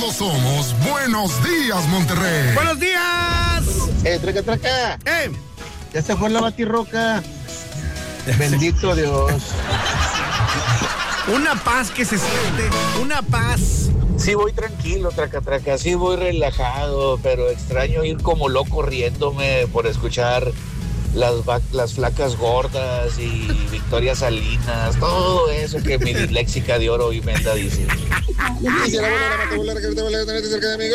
Somos Buenos Días, Monterrey. ¡Buenos días! Traca, traca. Ya se fue la batirroca. Bendito Dios. Una paz que se siente, una paz. Sí voy tranquilo, traca, traca, sí voy relajado, pero extraño ir como loco riéndome por escuchar las flacas gordas y Victoria Salinas, todo eso que mi disléxica de oro y Menda dice. Quisiera volar a Matabular, que te voy a tener cerca de mí.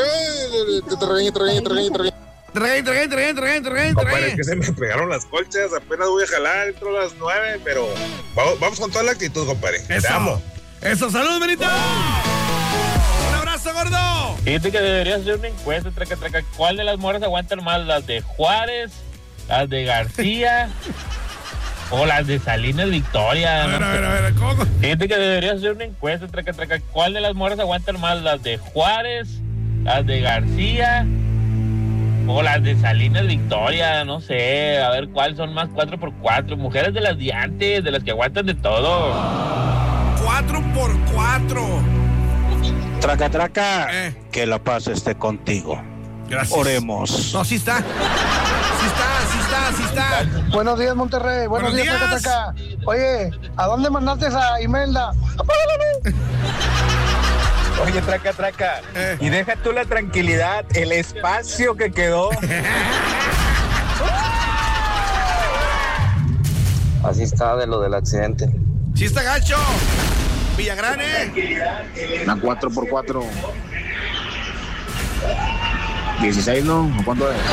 Compadre, es que se me pegaron las colchas, apenas voy a jalar, entro a las 9, pero vamos con toda la actitud, compadre. Eso. Te amo. Eso, salud, Benito. Un abrazo, gordo. Fíjate que deberías hacer una encuesta, traca. ¿Cuál de las morras aguantan más? ¿Las de Juárez, las de García o las de Salinas Victoria? A ver, ¿cómo? Fíjate que deberías hacer una encuesta, traca. ¿Cuál de las morras aguantan más? ¿Las de Juárez, las de García o las de Salinas Victoria? No sé, a ver cuál son más 4x4. Mujeres de las de antes, de las que aguantan de todo. 4x4. Traca, traca. Que la paz esté contigo. Gracias. Oremos. No, sí está. Sí está. Buenos días, Monterrey. Buenos días, traca, traca. Oye, ¿a dónde mandaste esa Imelda? Oye, traca. Y deja tú la tranquilidad, el espacio que quedó. Así está de lo del accidente. Sí está gacho. Villagrán, Una 4x4. 16, ¿no? ¿Cuánto es?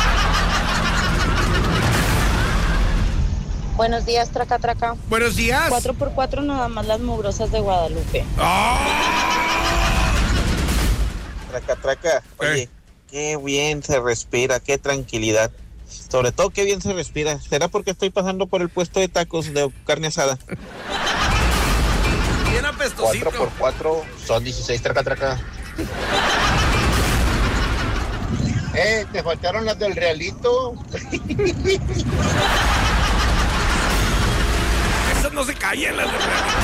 Buenos días, traca, traca. Buenos días. 4x4 nada más las mugrosas de Guadalupe. Traca, traca. Oye, qué bien se respira, qué tranquilidad. Sobre todo, qué bien se respira. ¿Será porque estoy pasando por el puesto de tacos de carne asada? Bien apestosito. 4x4 son 16, traca, traca. Te faltaron las del Realito. Esas no se callan, las de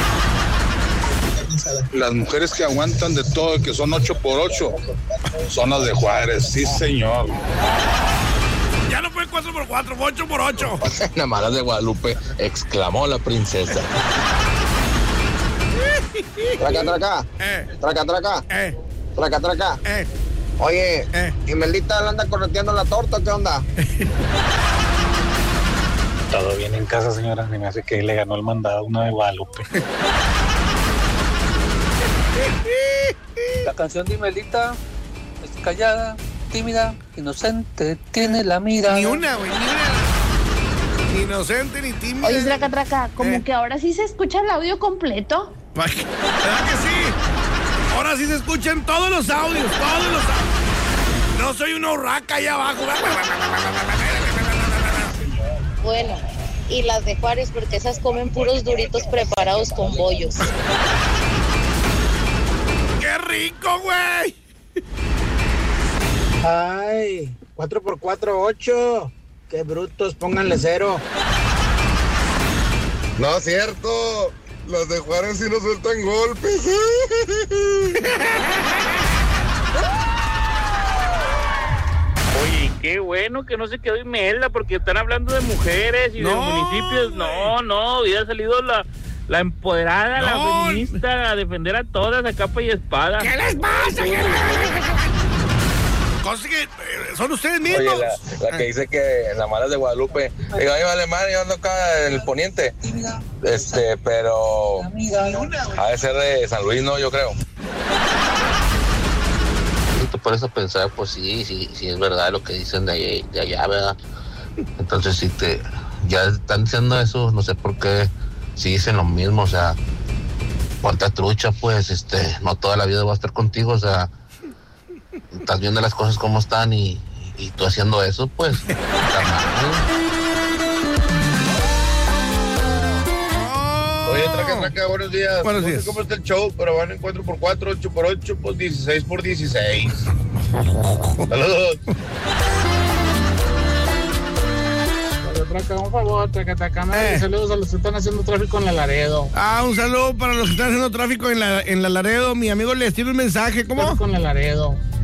Las mujeres que aguantan de todo y que son 8x8 son las de Juárez, sí señor. Ya no fue 4x4, fue 8x8. Nada más las de Guadalupe, exclamó la princesa. Traca, traca. Traca, traca. Traca, traca. Oye, Imeldita le anda correteando la torta, ¿qué onda? Todo bien en casa, señora. Me hace que le ganó el mandado una de Guadalupe. La canción de Imelita es callada, tímida, inocente, tiene la mirada. Ni una, güey, ni una. Inocente ni tímida. Oye, traca, traca, como que ahora sí se escucha el audio completo. ¿Verdad que sí? Ahora sí se escuchan todos los audios. No soy una urraca allá abajo. Bueno, y las de Juárez, porque esas comen puros duritos preparados con bollos. ¡Qué rico, güey! Ay, 4x4, 8. Qué brutos, pónganle 0. No es cierto, las de Juárez sí nos sueltan golpes. Oye, qué bueno que no se quedó Imelda, porque están hablando de mujeres y de municipios. No, hubiera salido la empoderada, la feminista, a defender a todas a capa y espada. ¿Qué les pasa? Son ustedes mismos. Oye, la que dice que la mala es de Guadalupe. Digo, ahí vale madre, yo ando acá en el poniente. Pero ha de ser de San Luis, ¿no? Yo creo. Por eso pensaba, pues sí es verdad lo que dicen de allá, ¿verdad? Entonces si ya están diciendo eso, no sé por qué si dicen lo mismo, o sea, ponte trucha, pues, no toda la vida voy a estar contigo, o sea, estás viendo las cosas como están y tú haciendo eso, pues, está mal. Oye, traca, buenos días. Buenos días. No sé cómo está el show, pero van en 4x4, 8x8, pues 16x16. Saludos. Traca, un favor, Traca, saludos a los que están haciendo tráfico en la Laredo. Un saludo para los que están haciendo tráfico en la Laredo. Mi amigo les tiene un mensaje, ¿cómo? Tráfico en la Laredo.